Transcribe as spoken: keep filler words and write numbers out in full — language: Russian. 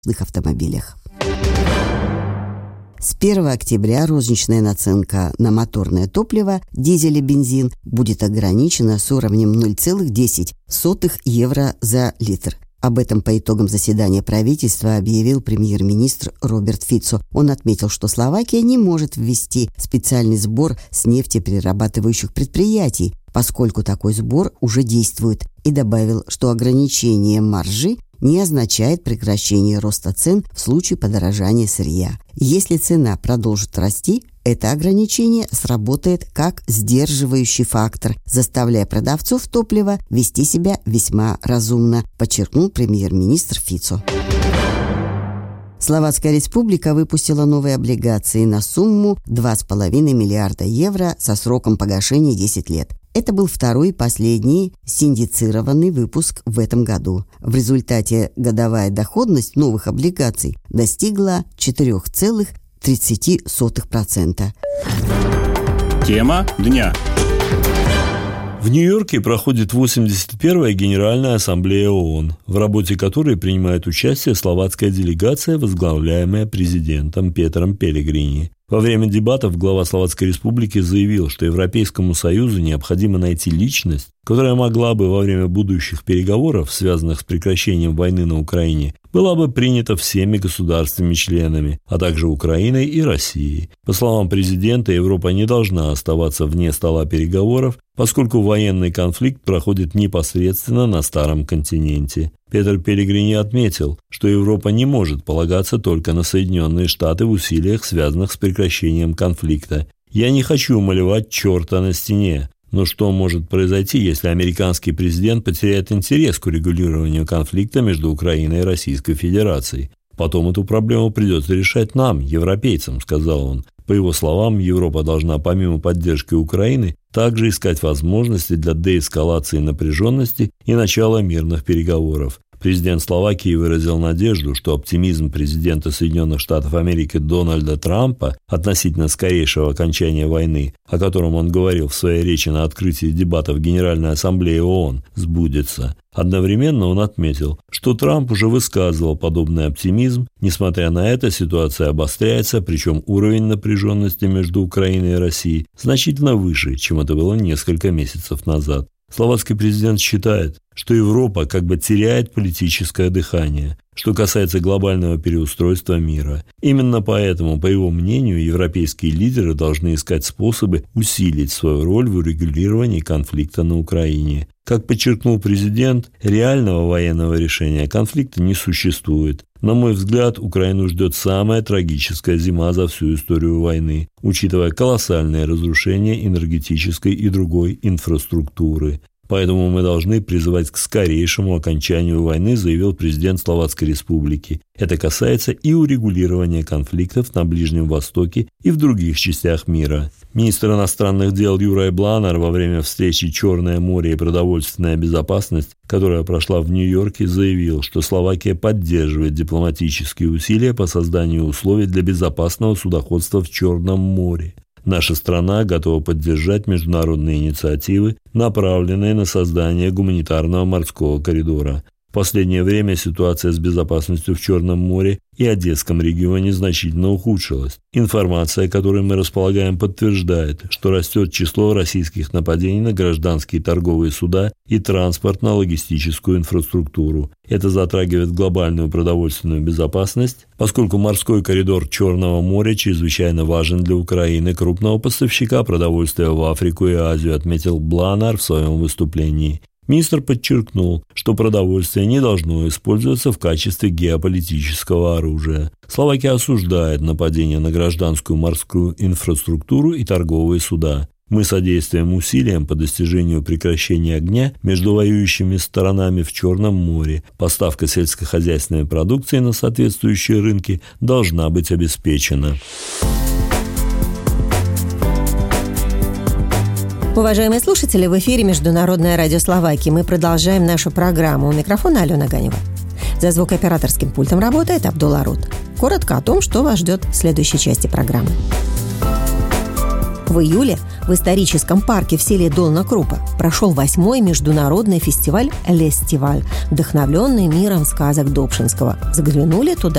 автомобилях. С первого октября розничная наценка на моторное топливо, дизель и бензин будет ограничена с уровнем ноль целых десять сотых евро за литр. Об этом по итогам заседания правительства объявил премьер-министр Роберт Фицо. Он отметил, что Словакия не может ввести специальный сбор с нефтеперерабатывающих предприятий, поскольку такой сбор уже действует, и добавил, что ограничение маржи не означает прекращение роста цен в случае подорожания сырья. Если цена продолжит расти, это ограничение сработает как сдерживающий фактор, заставляя продавцов топлива вести себя весьма разумно, подчеркнул премьер-министр Фицо. Словацкая республика выпустила новые облигации на сумму два с половиной миллиарда евро со сроком погашения десять лет. Это был второй и последний синдицированный выпуск в этом году. В результате годовая доходность новых облигаций достигла четыре целых тридцать сотых процента. Тема дня. В Нью-Йорке проходит восемьдесят первая Генеральная ассамблея ООН, в работе которой принимает участие словацкая делегация, возглавляемая президентом Петером Пелегрини. Во время дебатов глава Словацкой Республики заявил, что Европейскому Союзу необходимо найти личность, которая могла бы во время будущих переговоров, связанных с прекращением войны на Украине, была бы принята всеми государствами-членами, а также Украиной и Россией. По словам президента, Европа не должна оставаться вне стола переговоров, поскольку военный конфликт проходит непосредственно на Старом континенте. Петер Пелегрини отметил, что Европа не может полагаться только на Соединенные Штаты в усилиях, связанных с прекращением конфликта. «Я не хочу малевать черта на стене. Но что может произойти, если американский президент потеряет интерес к урегулированию конфликта между Украиной и Российской Федерацией? Потом эту проблему придется решать нам, европейцам», — сказал он. По его словам, Европа должна помимо поддержки Украины также искать возможности для деэскалации напряженности и начала мирных переговоров. Президент Словакии выразил надежду, что оптимизм президента Соединенных Штатов Америки Дональда Трампа относительно скорейшего окончания войны, о котором он говорил в своей речи на открытии дебатов Генеральной Ассамблеи ООН, сбудется. Одновременно он отметил, что Трамп уже высказывал подобный оптимизм. Несмотря на это, ситуация обостряется, причем уровень напряженности между Украиной и Россией значительно выше, чем это было несколько месяцев назад. Словацкий президент считает, что Европа как бы теряет политическое дыхание, что касается глобального переустройства мира. Именно поэтому, по его мнению, европейские лидеры должны искать способы усилить свою роль в урегулировании конфликта на Украине. Как подчеркнул президент, реального военного решения конфликта не существует. На мой взгляд, Украину ждет самая трагическая зима за всю историю войны, учитывая колоссальные разрушения энергетической и другой инфраструктуры. Поэтому мы должны призывать к скорейшему окончанию войны, заявил президент Словацкой Республики. Это касается и урегулирования конфликтов на Ближнем Востоке и в других частях мира. Министр иностранных дел Юрай Бланар во время встречи «Черное море и продовольственная безопасность», которая прошла в Нью-Йорке, заявил, что Словакия поддерживает дипломатические усилия по созданию условий для безопасного судоходства в Черном море. Наша страна готова поддержать международные инициативы, направленные на создание гуманитарного морского коридора. В последнее время ситуация с безопасностью в Черном море и Одесском регионе значительно ухудшилась. Информация, которой мы располагаем, подтверждает, что растет число российских нападений на гражданские торговые суда и транспортно-логистическую инфраструктуру. Это затрагивает глобальную продовольственную безопасность, поскольку морской коридор Черного моря чрезвычайно важен для Украины, крупного поставщика продовольствия в Африку и Азию, отметил Бланар в своем выступлении. Министр подчеркнул, что продовольствие не должно использоваться в качестве геополитического оружия. Словакия осуждает нападения на гражданскую морскую инфраструктуру и торговые суда. Мы содействуем усилиям по достижению прекращения огня между воюющими сторонами в Черном море. Поставка сельскохозяйственной продукции на соответствующие рынки должна быть обеспечена. Уважаемые слушатели, в эфире Международное радио Словакии. Мы продолжаем нашу программу. У микрофона Алена Ганева. За звукооператорским пультом работает Абдулла Рут. Коротко о том, что вас ждет в следующей части программы. В июле в историческом парке в селе Долна Крупа прошел восьмой международный фестиваль «Лестиваль», вдохновленный миром сказок Добшинского. Заглянули туда